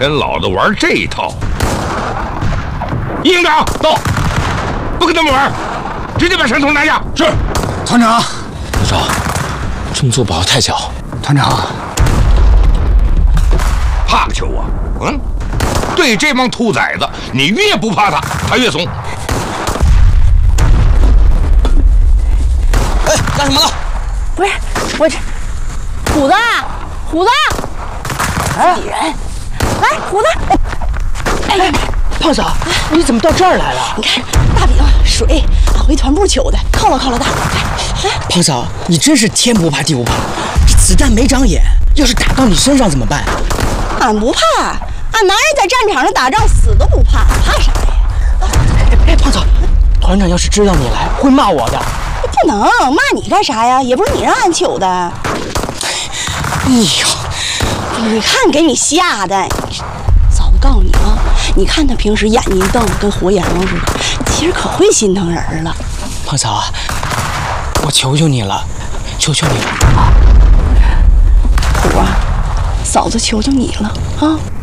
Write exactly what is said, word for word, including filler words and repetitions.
跟老子玩这一套。一营长到，不跟他们玩，直接把山头拿下。是， 团长。 部长，这么做不好太小。 团长， 怕个球啊！嗯，对这帮兔崽子，你越不怕他，他越怂。 哎，干什么呢？ 不是，我这虎子，虎子，哎，人，来，虎子，哎， 胖嫂，你怎么到这儿来了？ 你看大饼、水，俺回团部求的，犒劳犒劳大伙。来，来， 胖嫂，你真是天不怕地不怕，这子弹没长眼，要是打到你身上怎么办？ 俺不怕，俺男人在战场上打仗死都不怕，怕啥呀？ 哎哎，胖嫂，团长要是知道你来，会骂我的。 不能骂你干啥呀？也不是你让俺求的。 哎呦， 你看给你吓的！早告诉你啊，你看他平时眼睛一瞪跟活阎王似的，其实可会心疼人了。 胖嫂啊，我求求你了，求求你了。 虎啊，嫂子求求你了啊！